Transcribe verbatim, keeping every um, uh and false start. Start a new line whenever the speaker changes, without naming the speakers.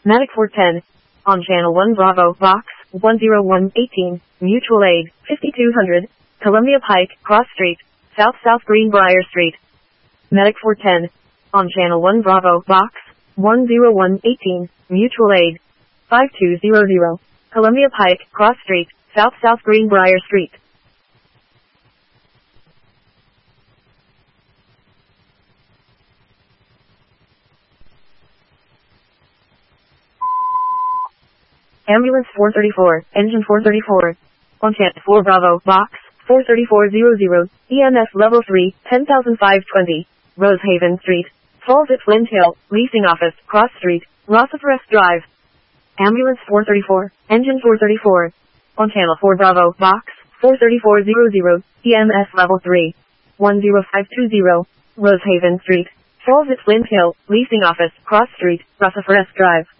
Medic four ten. On Channel one Bravo, Box one oh one eighteen, Mutual Aid, fifty-two hundred, Columbia Pike, Cross Street, South South Greenbrier Street. Medic four ten. On Channel one Bravo, Box one oh one eighteen, Mutual Aid, five two hundred, Columbia Pike, Cross Street, South South Greenbrier Street. Ambulance four thirty-four, Engine four thirty-four. On Channel four Bravo, Box four thirty-four hundred, E M S Level three, ten thousand five hundred twenty, Rosehaven Street, Falls at Flint Hill, Leasing Office, Cross Street, Rossifrest Drive. Ambulance four thirty-four, Engine four thirty-four. On Channel four Bravo, Box four thirty-four hundred, E M S Level three, one oh five two zero, Rosehaven Street, Falls at Flint Hill, Leasing Office, Cross Street, Rossifrest Drive.